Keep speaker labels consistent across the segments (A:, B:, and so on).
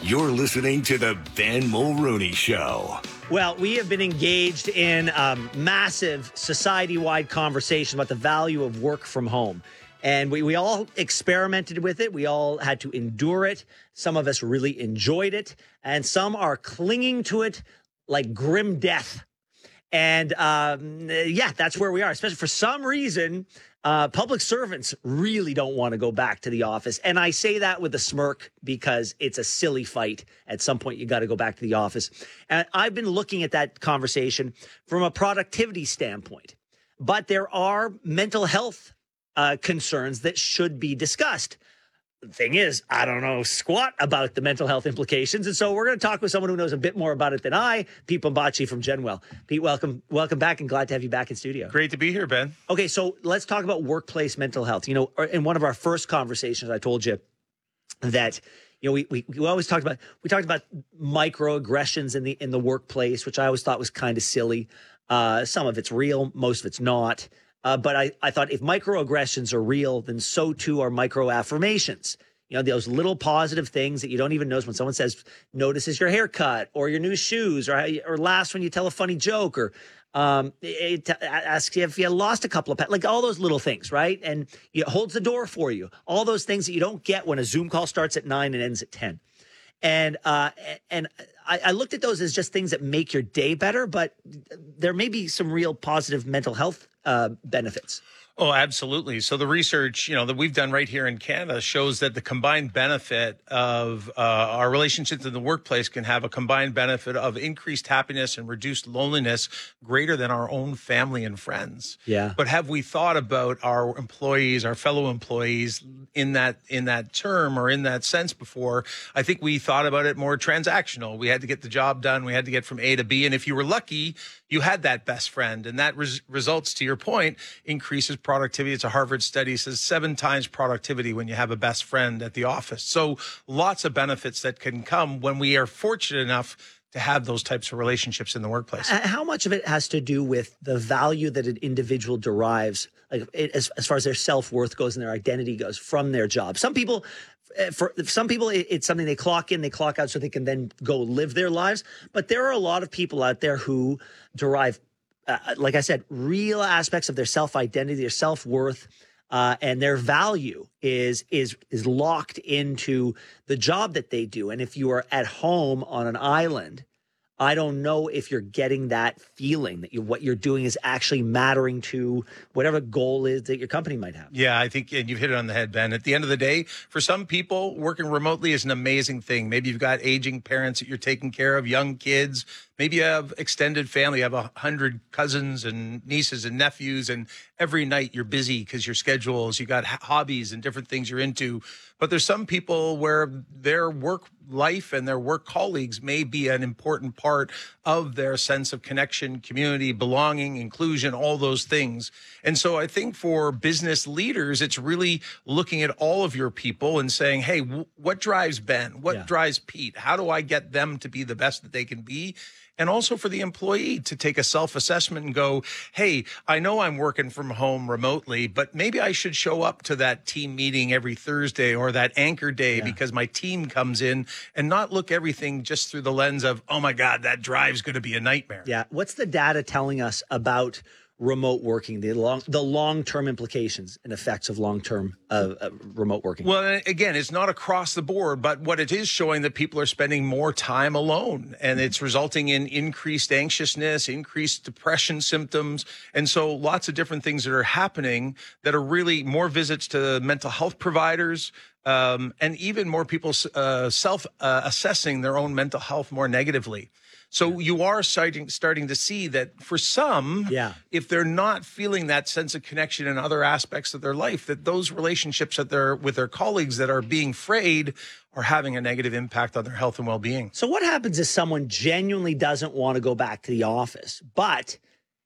A: You're listening to the Ben Mulrooney Show.
B: Well, we have been engaged in a massive society-wide conversation about the value of work from home. And we all experimented with it. We all had to endure it. Some of us really enjoyed it. And some are clinging to it like grim death. And that's where we are. Especially for some reason, public servants really don't want to go back to the office. And I say that with a smirk because it's a silly fight. At some point, you got to go back to the office. And I've been looking at that conversation from a productivity standpoint. But there are mental health concerns that should be discussed. The thing is, I don't know squat about the mental health implications. And so we're going to talk with someone who knows a bit more about it than I, Pete Bombachi from Genwell. Pete, welcome back, and glad to have you back in studio.
C: Great to be here, Ben.
B: Okay, so let's talk about workplace mental health. You know, in one of our first conversations, I told you that, you know, we always talked about microaggressions in the workplace, which I always thought was kind of silly. Some of it's real, most of it's not. But I thought if microaggressions are real, then so too are microaffirmations. You know, those little positive things that you don't even notice when someone says, notices your haircut or your new shoes or laughs when you tell a funny joke or asks you if you lost a couple of pets, like all those little things, right? And it holds the door for you. All those things that you don't get when a Zoom call starts at 9 and ends at 10. And I looked at those as just things that make your day better, but there may be some real positive mental health benefits.
C: Oh, absolutely. So the research, you know, that we've done right here in Canada shows that the combined benefit of our relationships in the workplace can have a combined benefit of increased happiness and reduced loneliness greater than our own family and friends.
B: Yeah.
C: But have we thought about our employees, our fellow employees in that term or in that sense before? I think we thought about it more transactional. We had to get the job done. We had to get from A to B. And if you were lucky, you had that best friend. And that results, to your point, increases productivity. It's a Harvard study, says 7 times productivity when you have a best friend at the office. So lots of benefits that can come when we are fortunate enough to have those types of relationships in the workplace.
B: How much of it has to do with the value that an individual derives, like as far as their self-worth goes and their identity goes from their job? Some people, it's something they clock in, they clock out so they can then go live their lives. But there are a lot of people out there who derive, like I said, real aspects of their self-identity, their self-worth, and their value is locked into the job that they do. And if you are at home on an island, I don't know if you're getting that feeling that what you're doing is actually mattering to whatever goal is that your company might have.
C: Yeah, I think, and you've hit it on the head, Ben. At the end of the day, for some people, working remotely is an amazing thing. Maybe you've got aging parents that you're taking care of, young kids. Maybe you have extended family. You have 100 cousins and nieces and nephews, and every night you're busy because your schedules, you got hobbies and different things you're into. But there's some people where their work life and their work colleagues may be an important part of their sense of connection, community, belonging, inclusion, all those things. And so I think for business leaders, it's really looking at all of your people and saying, hey, what drives Ben? What drives Pete? How do I get them to be the best that they can be? And also for the employee to take a self-assessment and go, hey, I know I'm working from home remotely, but maybe I should show up to that team meeting every Thursday or that anchor day because my team comes in, and not look everything just through the lens of, oh my God, that drive's going to be a nightmare.
B: Yeah. What's the data telling us about remote working, the long-term implications and effects of long-term remote working?
C: Well, again, it's not across the board, but what it is showing that people are spending more time alone, and it's resulting in increased anxiousness, increased depression symptoms. And so lots of different things that are happening that are really more visits to mental health providers, and even more people self-assessing their own mental health more negatively. So you are starting to see that for some, if they're not feeling that sense of connection in other aspects of their life, that those relationships with their colleagues that are being frayed are having a negative impact on their health and well-being.
B: So what happens if someone genuinely doesn't want to go back to the office, but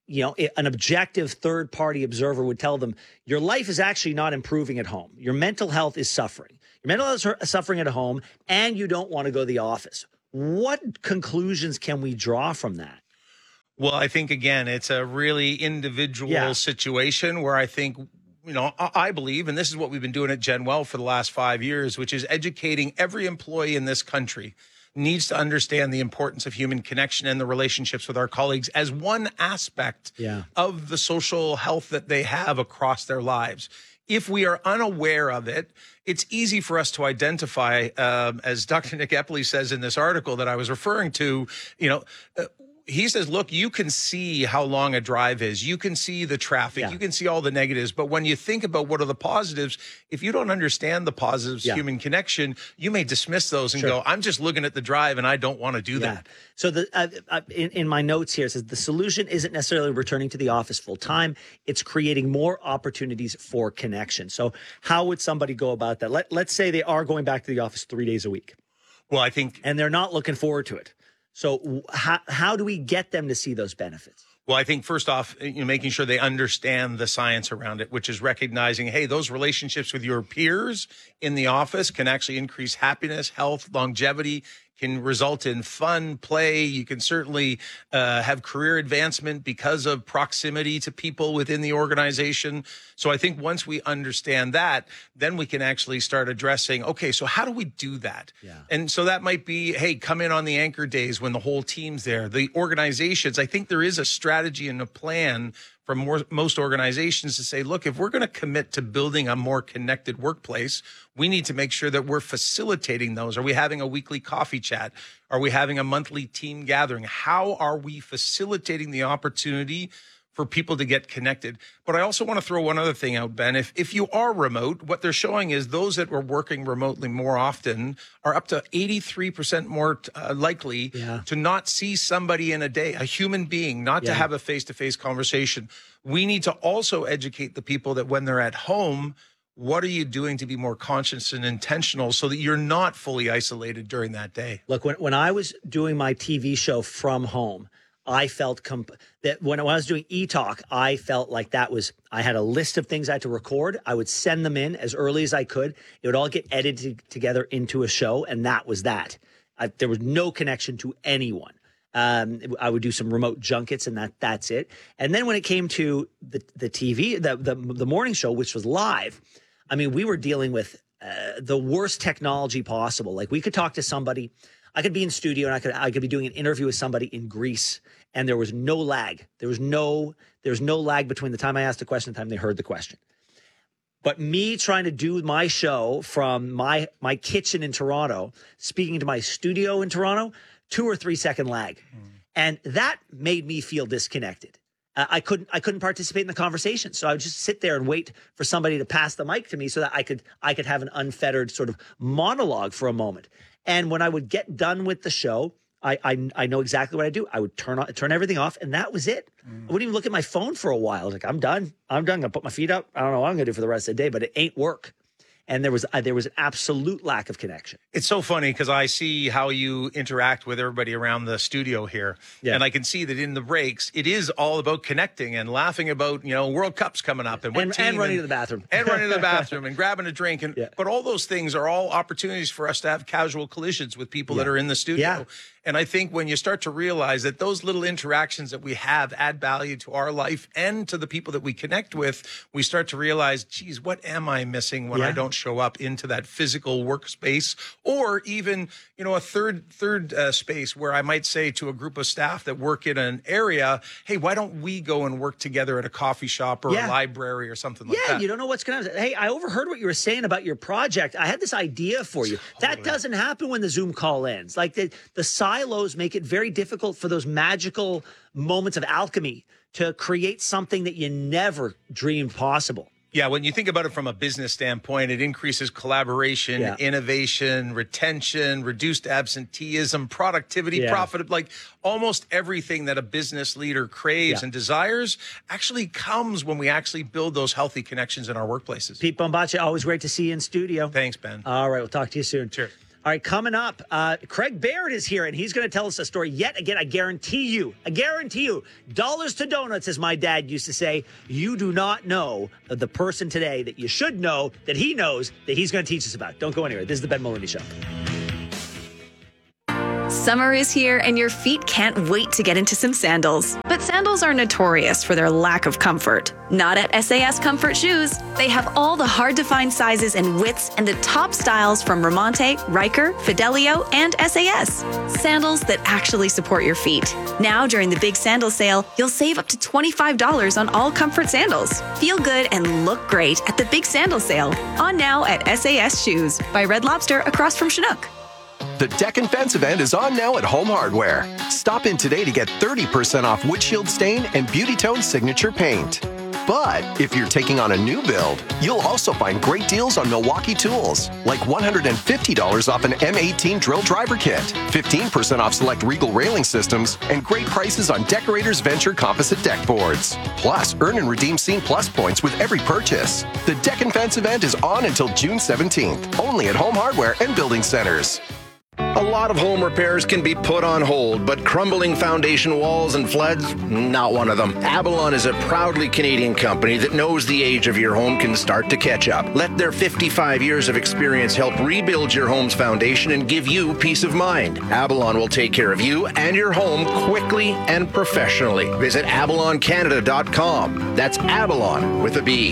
B: an objective third-party observer would tell them your life is actually not improving at home. Your mental health is suffering. Your mental health is suffering at home, and you don't want to go to the office. What conclusions can we draw from that?
C: Well, I think, again, it's a really individual situation where I think I believe, and this is what we've been doing at GenWell for the last 5 years, which is educating every employee in this country needs to understand the importance of human connection and the relationships with our colleagues as one aspect of the social health that they have across their lives. If we are unaware of it, it's easy for us to identify, as Dr. Nick Epley says in this article that I was referring to, he says, look, you can see how long a drive is. You can see the traffic. You can see all the negatives. But when you think about what are the positives, if you don't understand the positives, human connection, you may dismiss those and go, I'm just looking at the drive and I don't want to do that.
B: So in my notes here, it says the solution isn't necessarily returning to the office full time. It's creating more opportunities for connection. So how would somebody go about that? Let's say they are going back to the office 3 days a week.
C: Well, I think.
B: And they're not looking forward to it. So how do we get them to see those benefits?
C: Well, I think first off, making sure they understand the science around it, which is recognizing, hey, those relationships with your peers in the office can actually increase happiness, health, longevity, can result in fun, play. You can certainly have career advancement because of proximity to people within the organization. So I think once we understand that, then we can actually start addressing, okay, so how do we do that? And so that might be, hey, come in on the anchor days when the whole team's there. The organizations, I think there is a strategy and a plan from most organizations to say, look, if we're going to commit to building a more connected workplace, we need to make sure that we're facilitating those. Are we having a weekly coffee chat? Are we having a monthly team gathering? How are we facilitating the opportunity for people to get connected? But I also want to throw one other thing out, Ben. If you are remote, what they're showing is those that were working remotely more often are up to 83% more likely to not see somebody in a day, a human being, not to have a face-to-face conversation. We need to also educate the people that when they're at home, what are you doing to be more conscious and intentional so that you're not fully isolated during that day?
B: Look, when I was doing my TV show from home, I felt that when I was doing eTalk, I felt like I had a list of things I had to record. I would send them in as early as I could. It would all get edited together into a show, and that was that. There was no connection to anyone. I would do some remote junkets, and that's it. And then when it came to the TV, the morning show, which was live, I mean, we were dealing with the worst technology possible. Like, we could talk to somebody. I could be in studio and I could be doing an interview with somebody in Greece, and there was no lag. There was no lag between the time I asked a question and the time they heard the question. But me trying to do my show from my kitchen in Toronto, speaking to my studio in Toronto, 2 or 3 second lag. And that made me feel disconnected. I couldn't participate in the conversation. So I would just sit there and wait for somebody to pass the mic to me so that I could have an unfettered sort of monologue for a moment. And when I would get done with the show, I know exactly what I do. I would turn everything off, and that was it. I wouldn't even look at my phone for a while. I was like, I'm done. I'm gonna put my feet up. I don't know what I'm gonna do for the rest of the day, but it ain't work. And there was an absolute lack of connection.
C: It's so funny because I see how you interact with everybody around the studio here. And I can see that in the breaks, it is all about connecting and laughing about, World Cup's coming up and what team.
B: And running to the bathroom.
C: And running to the bathroom and grabbing a drink. But all those things are all opportunities for us to have casual collisions with people that are in the studio. And I think when you start to realize that those little interactions that we have add value to our life and to the people that we connect with, we start to realize, geez, what am I missing when I don't show up into that physical workspace, or even, a third space where I might say to a group of staff that work in an area, hey, why don't we go and work together at a coffee shop or a library or something like that?
B: Yeah, you don't know what's going to happen. Hey, I overheard what you were saying about your project. I had this idea for you. That doesn't happen when the Zoom call ends. Like the silos make it very difficult for those magical moments of alchemy to create something that you never dreamed possible.
C: Yeah, when you think about it from a business standpoint, it increases collaboration, innovation, retention, reduced absenteeism, productivity, profit. Like almost everything that a business leader craves and desires actually comes when we actually build those healthy connections in our workplaces.
B: Pete Bombacha, always great to see you in studio.
C: Thanks, Ben.
B: All right, we'll talk to you soon.
C: Cheers.
B: All right, coming up, Craig Baird is here, and he's going to tell us a story yet again. I guarantee you, dollars to donuts, as my dad used to say. You do not know the person today that you should know that he knows that he's going to teach us about. Don't go anywhere. This is the Ben Mulroney Show.
D: Summer is here and your feet can't wait to get into some sandals. But sandals are notorious for their lack of comfort. Not at SAS Comfort Shoes. They have all the hard-to-find sizes and widths and the top styles from Ramonte, Riker, Fidelio, and SAS. Sandals that actually support your feet. Now, during the big sandal sale, you'll save up to $25 on all comfort sandals. Feel good and look great at the big sandal sale. On now at SAS Shoes by Red Lobster across from Chinook.
E: The Deck and Fence event is on now at Home Hardware. Stop in today to get 30% off Windshield Stain and Beauty Tone Signature Paint. But if you're taking on a new build, you'll also find great deals on Milwaukee tools, like $150 off an M18 drill driver kit, 15% off select Regal railing systems, and great prices on Decorators Venture composite deck boards. Plus, earn and redeem Scene Plus points with every purchase. The Deck and Fence event is on until June 17th, only at Home Hardware and Building Centers.
F: A lot of home repairs can be put on hold, but crumbling foundation walls and floods, not one of them. Avalon is a proudly Canadian company that knows the age of your home can start to catch up. Let their 55 years of experience help rebuild your home's foundation and give you peace of mind. Avalon will take care of you and your home quickly and professionally. Visit avaloncanada.com. That's Avalon with a B.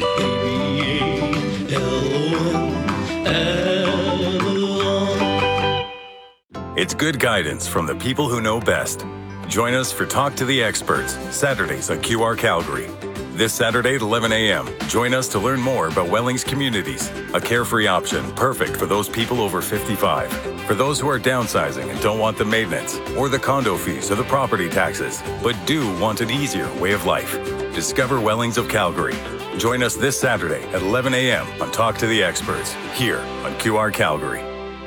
G: It's good guidance from the people who know best. Join us for Talk to the Experts, Saturdays on QR Calgary. This Saturday at 11 a.m., join us to learn more about Wellings Communities, a carefree option perfect for those people over 55. For those who are downsizing and don't want the maintenance, or the condo fees or the property taxes, but do want an easier way of life. Discover Wellings of Calgary. Join us this Saturday at 11 a.m. on Talk to the Experts, here on QR Calgary.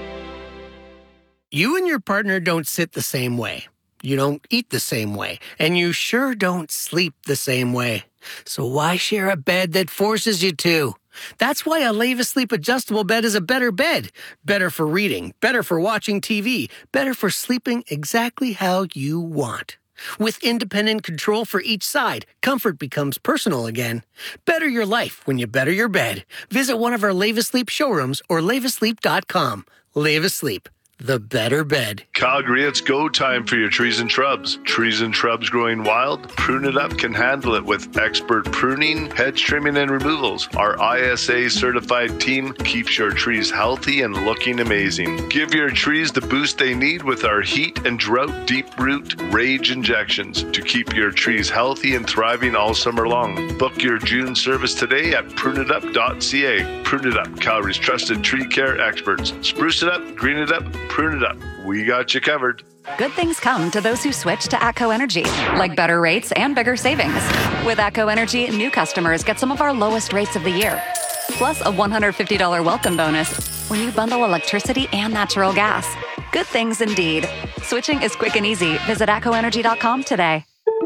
H: You and your partner don't sit the same way. You don't eat the same way. And you sure don't sleep the same way. So why share a bed that forces you to? That's why a Leva Sleep adjustable bed is a better bed. Better for reading, better for watching TV, better for sleeping exactly how you want. With independent control for each side, comfort becomes personal again. Better your life when you better your bed. Visit one of our Leva Sleep showrooms or levasleep.com. Leva Sleep. The better bed.
I: Calgary, it's go time for your trees and shrubs. Trees and shrubs growing wild? Prune It Up can handle it with expert pruning, hedge trimming, and removals. Our ISA certified team keeps your trees healthy and looking amazing. Give your trees the boost they need with our heat and drought deep root rage injections to keep your trees healthy and thriving all summer long. Book your June service today at pruneitup.ca. Prune It Up, Calgary's trusted tree care experts. Spruce it up, green it up, prune it up. We got you covered.
J: Good things come to those who switch to ATCO Energy, like better rates and bigger savings. With ATCO Energy, new customers get some of our lowest rates of the year, plus a $150 welcome bonus when you bundle electricity and natural gas. Good things indeed. Switching is quick and easy. Visit atcoenergy.com today.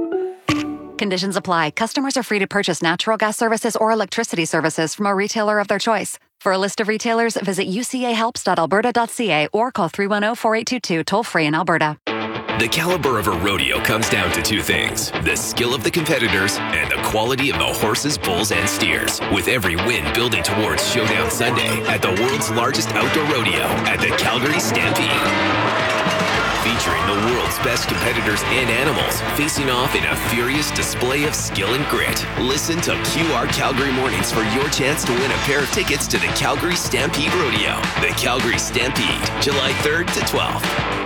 J: Conditions apply. Customers are free to purchase natural gas services or electricity services from a retailer of their choice. For a list of retailers, visit ucahelps.alberta.ca or call 310-4822 toll-free in Alberta.
K: The caliber of a rodeo comes down to two things: the skill of the competitors and the quality of the horses, bulls, and steers. With every win building towards Showdown Sunday at the world's largest outdoor rodeo at the Calgary Stampede. Featuring the world's best competitors and animals, facing off in a furious display of skill and grit. Listen to QR Calgary Mornings for your chance to win a pair of tickets to the Calgary Stampede Rodeo. The Calgary Stampede, July 3rd to 12th.